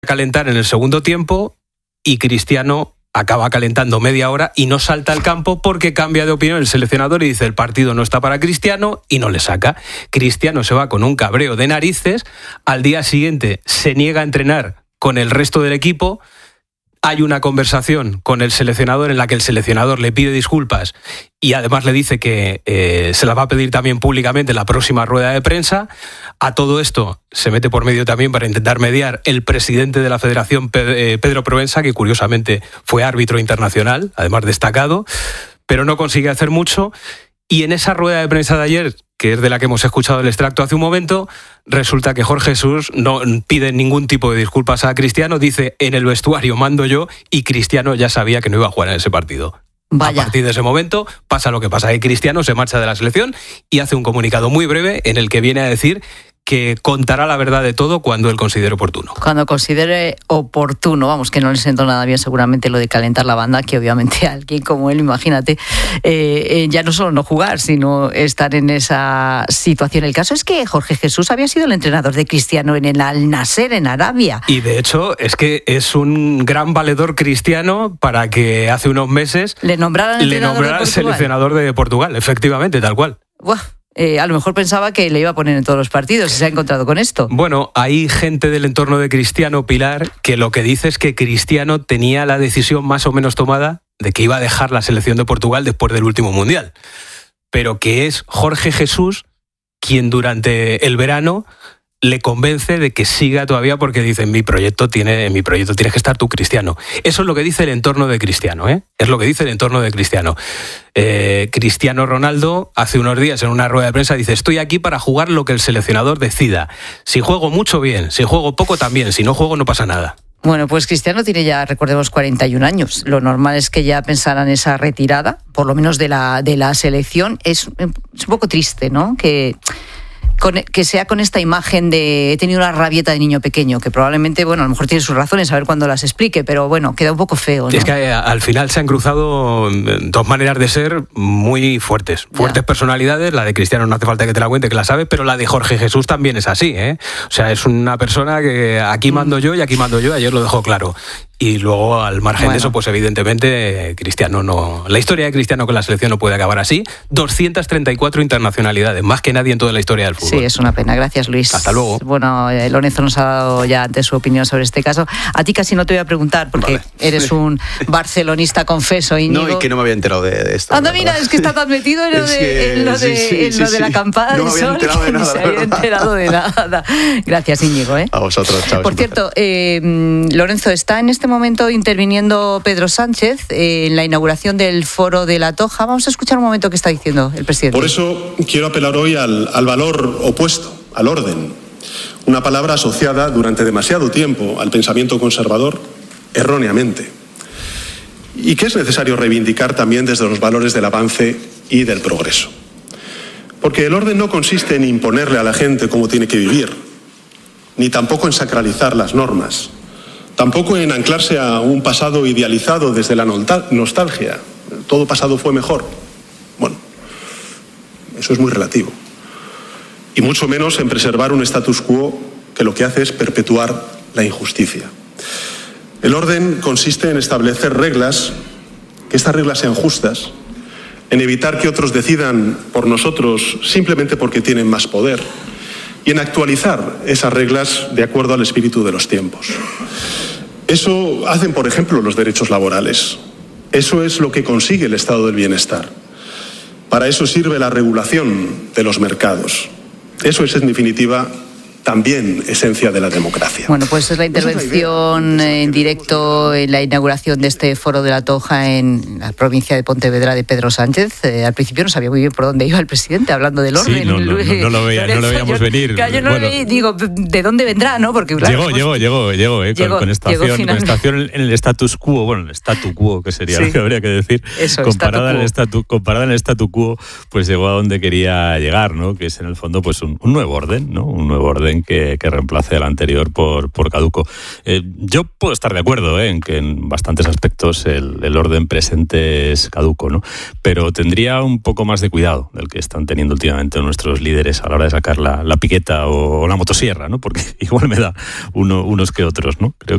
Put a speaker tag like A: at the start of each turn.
A: calentar en el segundo tiempo y Cristiano acaba calentando media hora y no salta al campo porque cambia de opinión el seleccionador y dice el partido no está para Cristiano y no le saca. Cristiano se va con un cabreo de narices, al día siguiente se niega a entrenar con el resto del equipo. Hay una conversación con el seleccionador en la que el seleccionador le pide disculpas y además le dice que se las va a pedir también públicamente en la próxima rueda de prensa. A todo esto se mete por medio también para intentar mediar el presidente de la federación, Pedro Proença, que curiosamente fue árbitro internacional, además destacado, pero no consigue hacer mucho. Y en esa rueda de prensa de ayer, que es de la que hemos escuchado el extracto hace un momento, resulta que Jorge Jesús no pide ningún tipo de disculpas a Cristiano, dice en el vestuario mando yo, y Cristiano ya sabía que no iba a jugar en ese partido.
B: Vaya.
A: A partir de ese momento pasa lo que pasa, que Cristiano se marcha de la selección y hace un comunicado muy breve en el que viene a decir que contará la verdad de todo cuando él considere oportuno.
B: Cuando considere oportuno, vamos, que no le sentó nada bien seguramente lo de calentar la banda, que obviamente alguien como él, imagínate, ya no solo no jugar, sino estar en esa situación. El caso es que Jorge Jesús había sido el entrenador de Cristiano en el Al-Nassr, en Arabia.
A: Y de hecho es que es un gran valedor Cristiano para que hace unos meses
B: le nombraran
A: seleccionador de Portugal, efectivamente, tal cual.
B: Buah. A lo mejor pensaba que le iba a poner en todos los partidos y se ha encontrado con esto.
A: Bueno, hay gente del entorno de Cristiano, Pilar, que lo que dice es que Cristiano tenía la decisión más o menos tomada de que iba a dejar la selección de Portugal después del último Mundial, pero que es Jorge Jesús quien durante el verano le convence de que siga todavía porque dice en mi proyecto tienes que estar tú, Cristiano. Eso es lo que dice el entorno de Cristiano, ¿eh? Es lo que dice el entorno de Cristiano. Cristiano Ronaldo hace unos días en una rueda de prensa dice estoy aquí para jugar lo que el seleccionador decida. Si juego mucho, bien. Si juego poco, también. Si no juego, no pasa nada.
B: Bueno, pues Cristiano tiene ya, recordemos, 41 años. Lo normal es que ya pensara en esa retirada, por lo menos de la selección. Es un poco triste, ¿no? Que sea con esta imagen de he tenido una rabieta de niño pequeño, que probablemente, bueno, a lo mejor tiene sus razones, a ver cuándo las explique, pero bueno, queda un poco feo, ¿no?
A: Es que al final se han cruzado dos maneras de ser muy fuertes personalidades. La de Cristiano no hace falta que te la cuente, que la sabe, pero la de Jorge Jesús también es así, ¿eh? O sea, es una persona que aquí mando yo y aquí mando yo, ayer lo dejó claro. Y luego, al margen de eso, pues evidentemente, Cristiano no. La historia de Cristiano con la selección no puede acabar así. 234 internacionalidades, más que nadie en toda la historia del fútbol.
B: Sí, es una pena. Gracias, Luis.
A: Hasta luego.
B: Bueno, Lorenzo nos ha dado ya antes su opinión sobre este caso. A ti casi no te voy a preguntar, porque eres un barcelonista, confeso, Íñigo.
C: No, y que no me había enterado de esto.
B: Anda, mira, es que está tan metido en lo de la acampada del sol que no se había enterado de nada. Gracias, Íñigo.
C: A vosotros, chao.
B: Por cierto, Lorenzo, está en este momento interviniendo Pedro Sánchez en la inauguración del Foro de la Toja. Vamos a escuchar un momento qué está diciendo el presidente.
D: Por eso quiero apelar hoy al valor opuesto, al orden. Una palabra asociada durante demasiado tiempo al pensamiento conservador, erróneamente. Y que es necesario reivindicar también desde los valores del avance y del progreso. Porque el orden no consiste en imponerle a la gente cómo tiene que vivir, ni tampoco en sacralizar las normas. Tampoco en anclarse a un pasado idealizado desde la nostalgia. Todo pasado fue mejor. Bueno, eso es muy relativo. Y mucho menos en preservar un status quo que lo que hace es perpetuar la injusticia. El orden consiste en establecer reglas, que estas reglas sean justas, en evitar que otros decidan por nosotros simplemente porque tienen más poder, y en actualizar esas reglas de acuerdo al espíritu de los tiempos. Eso hacen, por ejemplo, los derechos laborales. Eso es lo que consigue el estado del bienestar. Para eso sirve la regulación de los mercados. Eso es, en definitiva, también esencia de la democracia.
B: Bueno, pues es la intervención en directo en la inauguración de este Foro de la Toja en la provincia de Pontevedra de Pedro Sánchez. Al principio no sabía muy bien por dónde iba el presidente, hablando del orden.
E: Sí, no lo veíamos venir.
B: Yo no veía, digo, ¿de dónde vendrá? ¿No? Porque, claro,
E: llegó con estación en el status quo, bueno, el statu quo, que sería lo que habría que decir.
B: Eso,
E: comparada en el statu quo, pues llegó a donde quería llegar, ¿no? Que es en el fondo pues un nuevo orden, ¿no? Un nuevo orden que reemplace al anterior por caduco. Yo puedo estar de acuerdo en que en bastantes aspectos el orden presente es caduco, ¿no? Pero tendría un poco más de cuidado del que están teniendo últimamente nuestros líderes a la hora de sacar la piqueta o la motosierra, ¿no? Porque igual me da unos que otros, ¿no? Creo